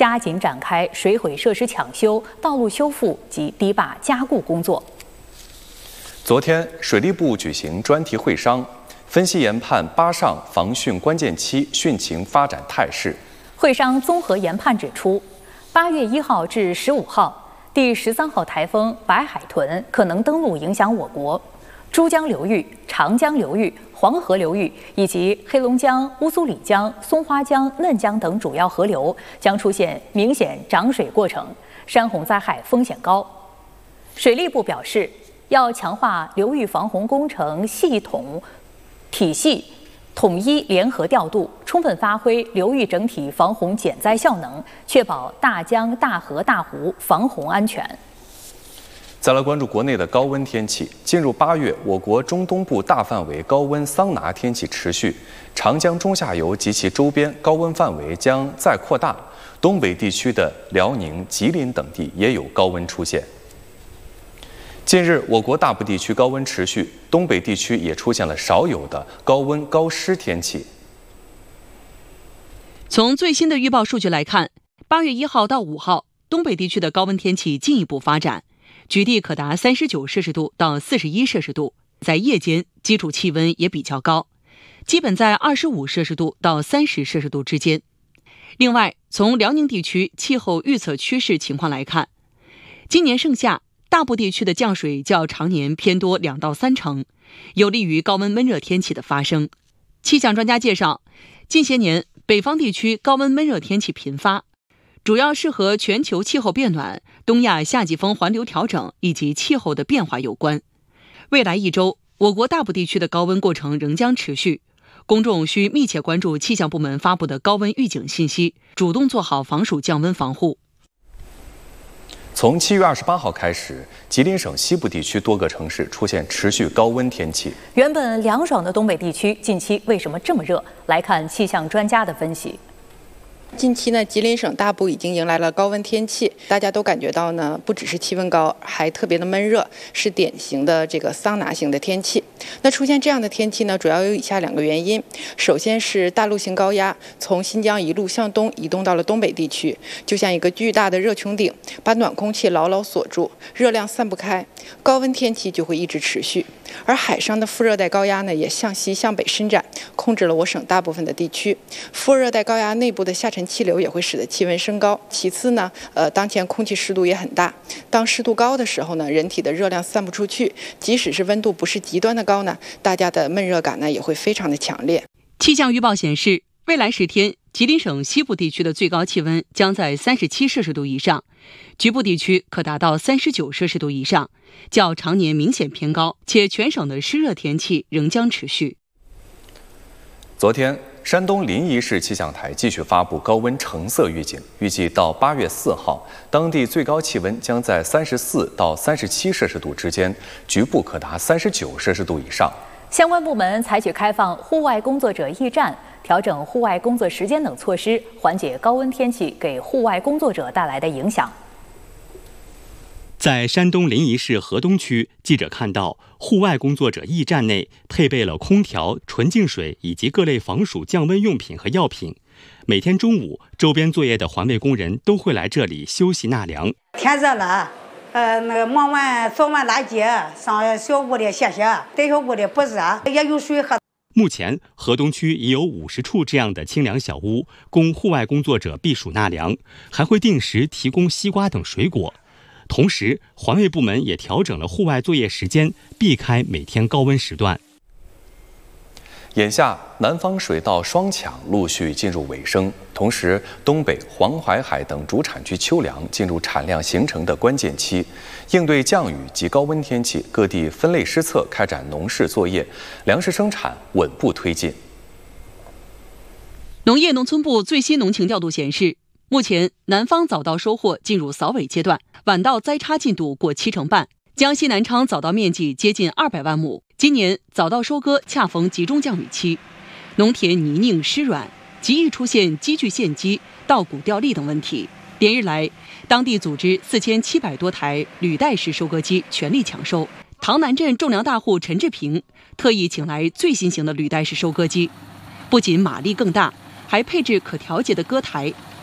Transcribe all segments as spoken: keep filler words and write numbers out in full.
加紧展开水毁设施抢修、道路修复及堤坝加固工作。 昨天，水利部举行专题会商，分析研判八上防汛关键期汛情发展态势。 会商综合研判指出，八月一号至十五号，第十三号台风白海豚可能登陆影响我国。珠江流域、长江流域、黄河流域以及黑龙江、乌苏里江、松花江、嫩江等主要河流将出现明显涨水过程，山洪灾害风险高。水利部表示，要强化流域防洪工程系统体系统一联合调度，充分发挥流域整体防洪减灾效能，确保大江、大河、大湖防洪安全。 再来关注国内的高温天气。进入八月，我国中东部大范围高温桑拿天气持续，长江中下游及其周边高温范围将再扩大。东北地区的辽宁、吉林等地也有高温出现。近日，我国大部地区高温持续，东北地区也出现了少有的高温高湿天气。 从最新的预报数据来看，八月一号到五号，东北地区的高温天气进一步发展。局地可达三十九摄氏度到四十一摄氏度，在夜间基础气温也比较高，基本在二十五摄氏度到三十摄氏度之间。另外，从辽宁地区气候预测趋势情况来看，今年盛夏大部地区的降水较常年偏多两到三成，有利于高温闷热天气的发生。气象专家介绍，近些年北方地区高温闷热天气频发，主要是和全球气候变暖、东亚夏季风环流调整以及气候的变化有关。未来一周，我国大部地区的高温过程仍将持续，公众需密切关注气象部门发布的高温预警信息，主动做好防暑降温防护。 从七月二十八号开始，吉林省西部地区多个城市出现持续高温天气。 原本凉爽的东北地区，近期为什么这么热？来看气象专家的分析。 近期呢，吉林省大部已经迎来了高温天气，大家都感觉到呢，不只是气温高，还特别的闷热，是典型的这个桑拿型的天气。那出现这样的天气呢，主要有以下两个原因。首先是大陆性高压从新疆一路向东移动到了东北地区，就像一个巨大的热穹顶，把暖空气牢牢锁住，热量散不开，高温天气就会一直持续。而海上的副热带高压呢，也向西向北伸展，控制了我省大部分的地区。副热带高压内部的下沉气流也会使得气温升高。其次呢，呃，当前空气湿度也很大，当湿度高的时候呢，人体的热量散不出去，即使是温度不是极端的高呢，大家的闷热感呢也会非常的强烈。 气象预报显示，未来十天，吉林省西部地区的最高气温将在三十七摄氏度以上，局部地区可达到三十九摄氏度以上，较常年明显偏高，且全省的湿热天气仍将持续。 昨天，山东临沂市气象台继续发布高温橙色预警，预计到八月四号，当地最高气温将在三十四到三十七摄氏度之间，局部可达三十九摄氏度以上。 相关部门采取开放户外工作者驿站、调整户外工作时间等措施，缓解高温天气给户外工作者带来的影响。 在山东临沂市河东区，记者看到户外工作者驿站内配备了空调、纯净水以及各类防暑降温用品和药品。每天中午，周边作业的环卫工人都会来这里休息纳凉。 天热了，呃，那个忙完扫完垃圾，上小屋里歇歇，在小屋里不热，也有水喝。 目前，河东区已有五十处这样的清凉小屋，供户外工作者避暑纳凉，还会定时提供西瓜等水果。同时，环卫部门也调整了户外作业时间，避开每天高温时段。 眼下，南方水稻双抢陆续进入尾声，同时，东北、黄淮海等主产区秋粮进入产量形成的关键期。应对降雨及高温天气，各地分类施策，开展农事作业，粮食生产稳步推进。 农业农村部最新农情调度显示，目前南方早稻收获进入扫尾阶段，晚稻栽插进度过七成半。江西南昌早稻面积接近二百万亩，今年早稻收割恰逢集中降雨期，农田泥泞湿软，极易出现机具陷机、稻谷掉粒等问题。连日来，当地组织四千七百多台履带式收割机全力抢收。唐南镇种粮大户陈志平特意请来最新型的履带式收割机，不仅马力更大，还配置可调节的割台，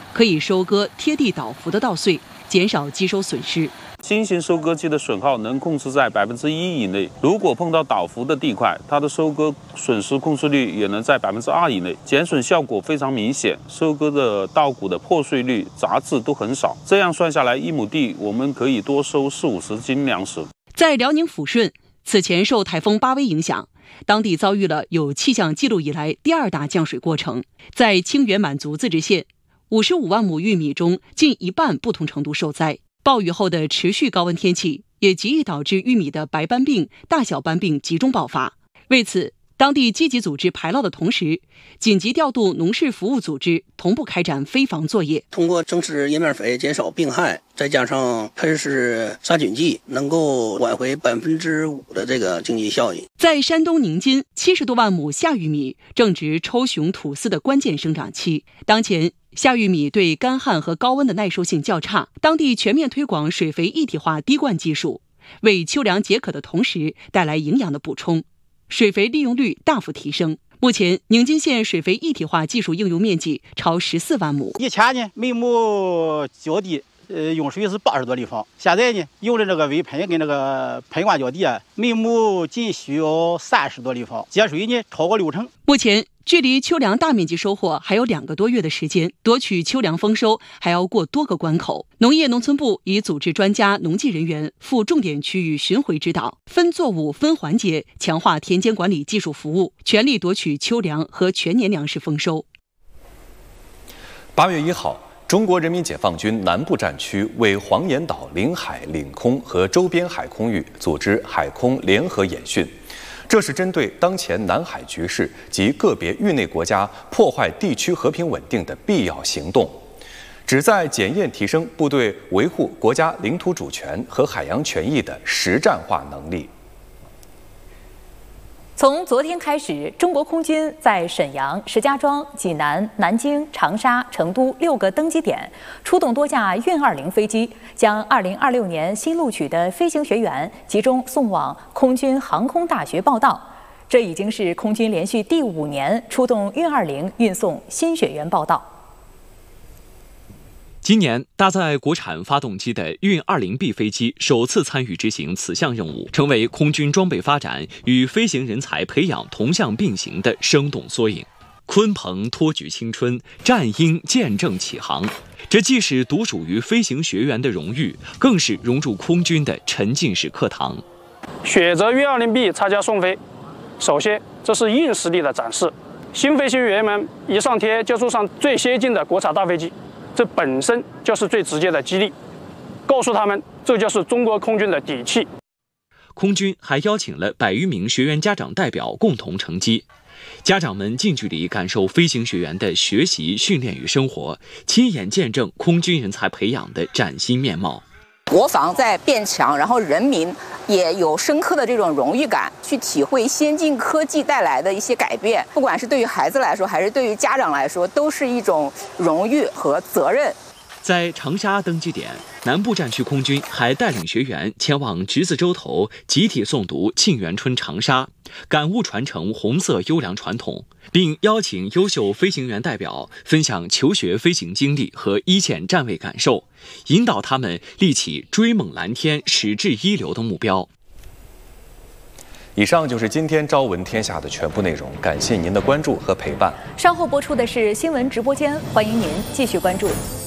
可以收割贴地倒伏的稻穗，减少机收损失。 新型收割机的损耗能控制在百分之一以内，如果碰到倒伏的地块，它的收割损失控制率也能在百分之二以内，减损效果非常明显。收割的稻谷的破碎率、杂质都很少，这样算下来，一亩地我们可以多收四五十斤粮食。 在辽宁抚顺，此前受台风巴威影响，当地遭遇了有气象记录以来第二大降水过程。在清源满族自治县，五十五万亩玉米中，近一半不同程度受灾。暴雨后的持续高温天气也极易导致玉米的白斑病、大小斑病集中爆发。为此，当地积极组织排涝的同时，紧急调度农事服务组织同步开展飞防作业。 通过增施叶面肥减少病害，再加上喷施杀菌剂，能够挽回百分之五的这个经济效益。 在山东宁津，七十多万亩夏玉米正值抽熊吐丝的关键生长期。当前，夏玉米对干旱和高温的耐受性较差，当地全面推广水肥一体化滴灌技术，为秋粮解渴的同时带来营养的补充，水肥利用率大幅提升。目前，宁津县水肥一体化技术应用面积超十四万亩。 以前呢，每亩浇地呃用水是八十多立方，现在呢用的这个微喷跟那个喷灌浇地啊，每亩仅需要三十多立方，节水呢超过六成。 目前，距离秋粮大面积收获还有两个多月的时间，夺取秋粮丰收还要过多个关口。农业农村部已组织专家、农技人员赴重点区域巡回指导，分作物、分环节强化田间管理技术服务，全力夺取秋粮和全年粮食丰收。 八月一号，中国人民解放军南部战区为黄岩岛领海、领空和周边海空域组织海空联合演训。这是针对当前南海局势及个别域内国家破坏地区和平稳定的必要行动，旨在检验提升部队维护国家领土主权和海洋权益的实战化能力。 从昨天开始，中国空军在沈阳、石家庄、济南、南京、长沙、成都六个登机点出动多架运二零飞机，将二零二六年新录取的飞行学员集中送往空军航空大学报到。这已经是空军连续第五年出动运二零运送新学员报到。 今年搭载国产发动机的运二零 B 飞机首次参与执行此项任务，成为空军装备发展与飞行人才培养同向并行的生动缩影。鲲鹏托举青春，战鹰见证启航。这既是独属于飞行学员的荣誉，更是融入空军的沉浸式课堂。 选择运二零 B 参加送飞，首先这是硬实力的展示。新飞行员们一上天就坐上最先进的国产大飞机，这本身就是最直接的激励，告诉他们这就是中国空军的底气。 空军还邀请了百余名学员家长代表共同乘机，家长们近距离感受飞行学员的学习、训练与生活，亲眼见证空军人才培养的崭新面貌。 国防在变强，然后人民也有深刻的这种荣誉感，去体会先进科技带来的一些改变。不管是对于孩子来说，还是对于家长来说，都是一种荣誉和责任。 在长沙登机点，南部战区空军还带领学员前往橘子洲头集体诵读《沁园春·长沙》，感悟传承红色优良传统，并邀请优秀飞行员代表分享求学飞行经历和一线站位感受，引导他们立起追梦蓝天、矢志一流的目标。 以上就是今天朝闻天下的全部内容，感谢您的关注和陪伴。 稍后播出的是新闻直播间，欢迎您继续关注。